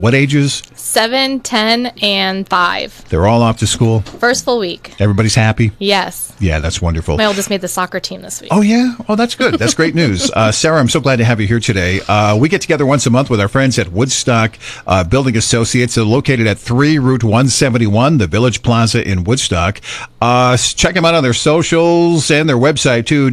What ages? 7, 10, and 5. They're all off to school. First full week. Everybody's happy? Yes. Yeah, that's wonderful. My oldest made the soccer team this week. Oh, yeah? Oh, that's good. That's great news. Sarah, I'm so glad to have you here today. We get together once a month with our friends at Woodstock Building Associates. They're located at 3 Route 171, the Village Plaza in Woodstock. Check them out on their socials and their website, too,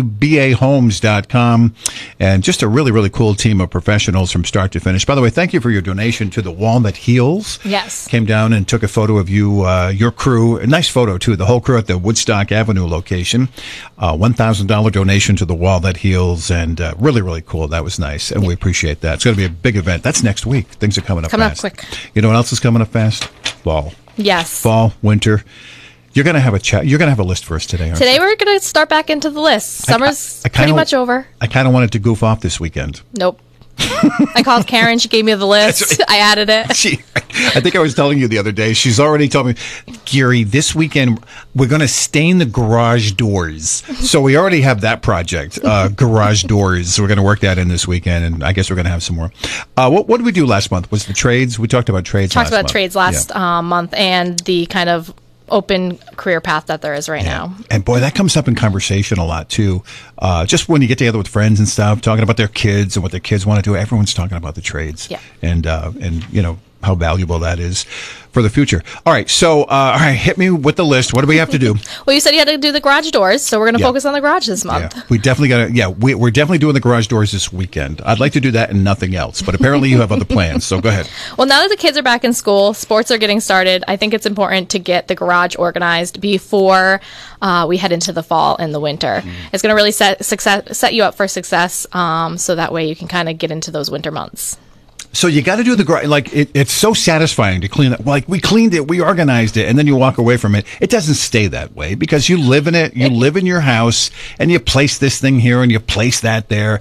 wbahomes.com. And just a really, really cool team of professionals from start to finish. By the way, thank you for your donation to the Wall That Heals. Yes. Came down and took a photo of you, your crew. A nice photo, too. The whole crew at the Woodstock Avenue location. $1,000 donation to the Wall That Heals. And really, really cool. That was nice. And we appreciate that. It's going to be a big event. That's next week. Things are coming up fast. Coming up quick. You know what else is coming up fast? Fall. Yes. Fall, winter. You're going to have a chat. You're going to have a list for us today, aren't Today you? we're going to start back into the list. Summer's pretty much over. I kind of wanted to goof off this weekend. Nope. I called Karen. She gave me the list. I added it. I think I was telling you the other day. She's already told me, Gary, this weekend we're going to stain the garage doors. So we already have that project, garage doors. So we're going to work that in this weekend, and I guess we're going to have some more. What did we do last month? Was the trades? We talked about trades. Trades last month, and the kind of open career path that there is right now. And boy, that comes up in conversation a lot too. Just when you get together with friends and stuff, talking about their kids and what their kids want to do, everyone's talking about the trades. Yeah. And you know, how valuable that is for the future. All right. So, all right, hit me with the list. What do we have to do? Well, you said you had to do the garage doors, so we're going to focus on the garage this month. Yeah. We definitely got to, we're definitely doing the garage doors this weekend. I'd like to do that and nothing else, but apparently you have other plans. So go ahead. Well, now that the kids are back in school, sports are getting started, I think it's important to get the garage organized before we head into the fall and the winter. It's going to really set you up for success, so that way you can kind of get into those winter months. So you got to do the garage. Like it's so satisfying to clean it. Like we cleaned it, we organized it, and then you walk away from it. It doesn't stay that way because you live in it. You live in your house, and you place this thing here and you place that there.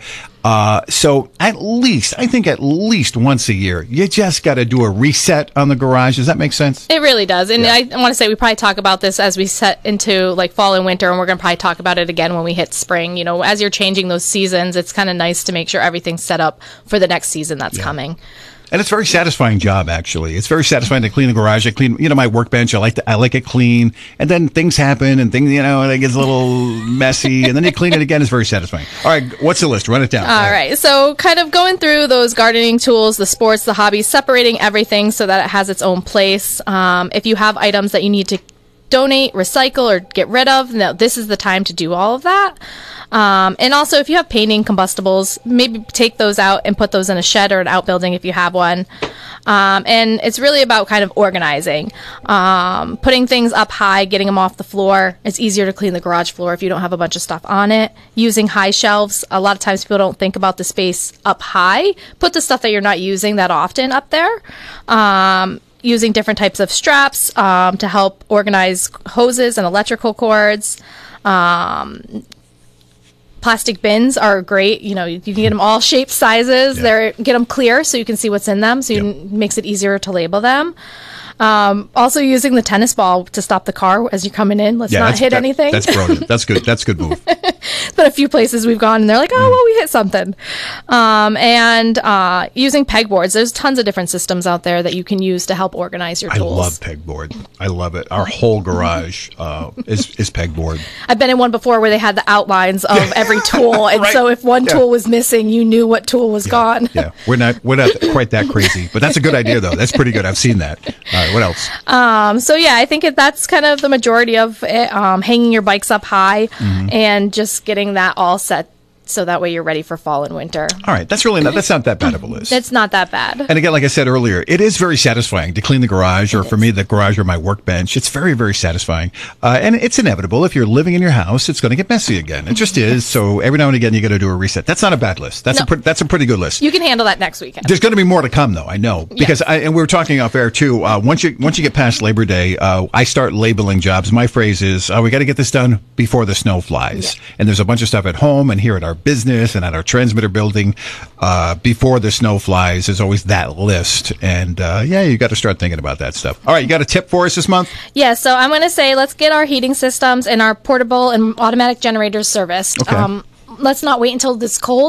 So I think at least once a year, you just got to do a reset on the garage. Does that make sense? It really does. And I want to say we probably talk about this as we set into like fall and winter, and we're going to probably talk about it again when we hit spring. You know, as you're changing those seasons, it's kind of nice to make sure everything's set up for the next season that's coming. And it's a very satisfying job, actually. It's very satisfying to clean the garage. I clean, my workbench. I like it clean. And then things happen and things, it gets a little messy. And then you clean it again. It's very satisfying. All right. What's the list? Run it down. All right. So kind of going through those gardening tools, the sports, the hobbies, separating everything so that it has its own place. If you have items that you need to donate, recycle, or get rid of, now this is the time to do all of that. And also, if you have painting combustibles, maybe take those out and put those in a shed or an outbuilding if you have one. And it's really about kind of organizing, putting things up high, getting them off the floor. It's easier to clean the garage floor if you don't have a bunch of stuff on it. Using high shelves. A lot of times people don't think about the space up high. Put the stuff that you're not using that often up there. Using different types of straps to help organize hoses and electrical cords. Plastic bins are great. You can get them all shapes, sizes. Get them clear so you can see what's in them. So it makes it easier to label them. Also using the tennis ball to stop the car as you're coming in. Let's not hit anything. That's brilliant. That's good. That's a good move. But a few places we've gone and they're like, oh, well, we hit something. And using pegboards. There's tons of different systems out there that you can use to help organize your tools. I love pegboard. I love it. Our whole garage is pegboard. I've been in one before where they had the outlines of every tool. And so if one tool was missing, you knew what tool was gone. Yeah, we're not quite that crazy. But that's a good idea, though. That's pretty good. I've seen that. All right, what else? I think that's kind of the majority of it, hanging your bikes up high and just getting that all set so that way you're ready for fall and winter. All right. That's not that bad of a list. It's not that bad. And again, like I said earlier, it is very satisfying to clean the garage, or for me, the garage or my workbench. It's very, very satisfying. And it's inevitable. If you're living in your house, it's going to get messy again. It just is. So every now and again, you got to do a reset. That's not a bad list. That's a pretty good list. You can handle that next weekend. There's going to be more to come, though. I know. Because and we were talking off air, too. Once you get past Labor Day, I start labeling jobs. My phrase is, we got to get this done before the snow flies. Yeah. And there's a bunch of stuff at home and here at our business and at our transmitter building before the snow flies. There's always that list. And you got to start thinking about that stuff. All right, you got a tip for us this month? Yeah, so I'm going to say let's get our heating systems and our portable and automatic generators serviced. Okay. Let's not wait until it's cold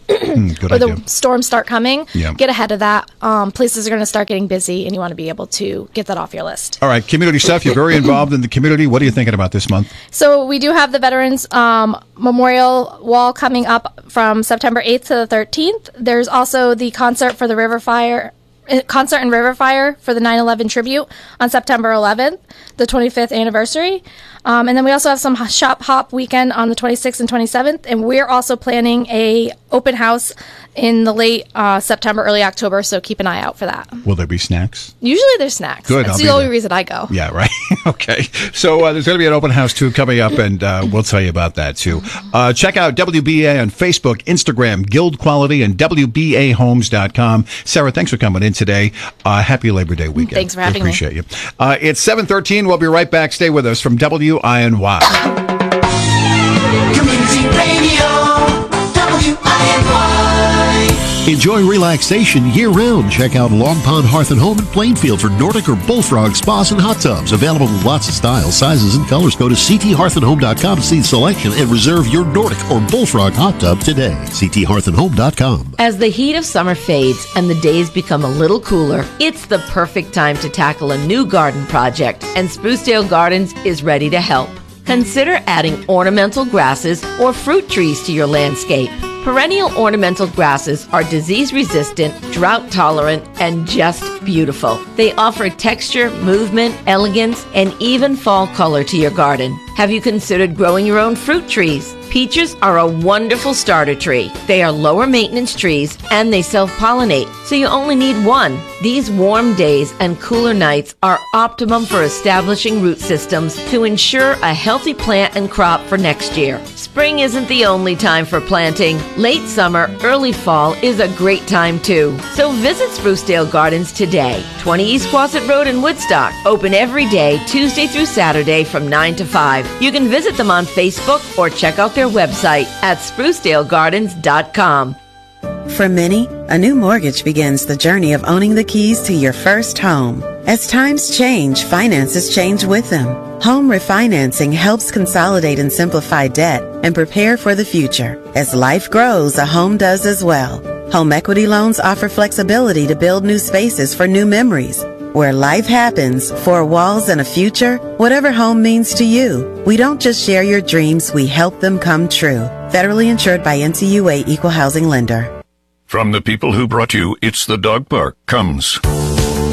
Good or idea. the storms start coming, Yeah. get ahead of that. Places are going to start getting busy, and you want to be able to get that off your list. All right, community stuff. You're very involved in the community. What are you thinking about this month? So we do have the Veterans Memorial Wall coming up from September 8th to the 13th. There's also the concert for the concert and River Fire for the 9/11 tribute on September 11th, the 25th anniversary. And then we also have some shop hop weekend on the 26th and 27th. And we're also planning a open house in the late September, early October. So keep an eye out for that. Will there be snacks? Usually there's snacks. Good, That's I'll the be only there. reason I go. Yeah, right. Okay. So there's going to be an open house, too, coming up, and we'll tell you about that, too. Check out WBA on Facebook, Instagram, Guild Quality, and WBAHomes.com. Sarah, thanks for coming in today. Happy Labor Day weekend. Thanks for having me. Appreciate you. It's 7:13. We'll be right back. Stay with us from WINY. Community Radio, WINY. Enjoy relaxation year-round. Check out Long Pond Hearth and Home in Plainfield for Nordic or Bullfrog spas and hot tubs. Available in lots of styles, sizes, and colors. Go to cthearthandhome.com to see the selection and reserve your Nordic or Bullfrog hot tub today. cthearthandhome.com. As the heat of summer fades and the days become a little cooler, it's the perfect time to tackle a new garden project, and Sprucedale Gardens is ready to help. Consider adding ornamental grasses or fruit trees to your landscape. Perennial ornamental grasses are disease-resistant, drought-tolerant, and just beautiful. They offer texture, movement, elegance, and even fall color to your garden. Have you considered growing your own fruit trees? Peaches are a wonderful starter tree. They are lower maintenance trees and they self-pollinate, so you only need one. These warm days and cooler nights are optimum for establishing root systems to ensure a healthy plant and crop for next year. Spring isn't the only time for planting. Late summer, early fall is a great time too. So visit Sprucedale Gardens today. 20 East Quasit Road in Woodstock. Open every day, Tuesday through Saturday from 9 to 5. You can visit them on Facebook or check out their website at sprucedaleGardens.com. For many, a new mortgage begins the journey of owning the keys to your first home. As times change, finances change with them. Home refinancing helps consolidate and simplify debt and prepare for the future. As life grows, a home does as well. Home equity loans offer flexibility to build new spaces for new memories. Where life happens, four walls and a future, whatever home means to you. We don't just share your dreams, we help them come true. Federally insured by NCUA Equal Housing Lender. From the people who brought you It's the Dog Park comes